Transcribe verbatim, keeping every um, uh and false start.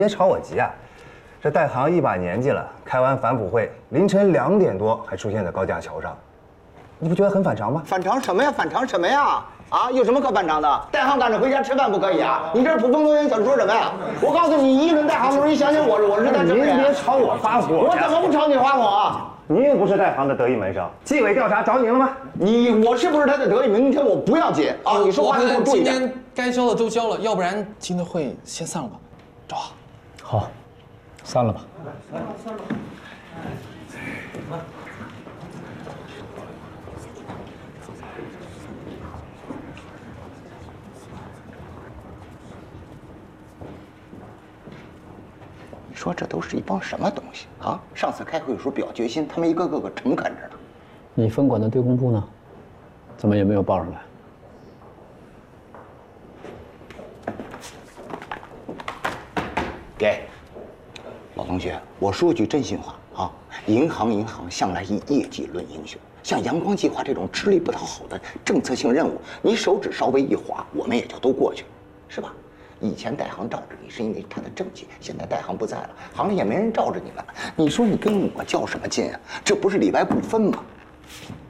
别吵我急啊！这代行一把年纪了，开完反哺会，凌晨两点多还出现在高架桥上，你不觉得很反常吗？ 反常什么呀？反常什么呀？啊，有什么可反常的？代行赶着回家吃饭不可以啊？你这是捕风捉影，想说什么呀？我告诉你，一轮代行的时候，你想想我，我是他证人。 您别朝我发火！ 我怎么不朝你发火啊？ 您又不是代行的得意门生，纪委调查找您了吗？ 你我是不是他的得意门生？我不要接啊！你说话你给我注意点。 今天该交的都交了，要不然今天会先散了吧？找好。 好，散了吧。散了，散了。 你说这都是一帮什么东西啊？上次开会的时候表决心，他们一个个个诚恳着呢。 你分管的对公部呢？怎么也没有报上来？ 给，老同学，我说句真心话啊，银行银行向来以业绩论英雄。像阳光计划这种吃力不讨好的政策性任务，你手指稍微一滑，我们也就都过去了，是吧？以前代行罩着你是因为他的政绩，现在代行不在了，行里也没人罩着你们了。你说你跟我较什么劲啊？这不是里外不分吗？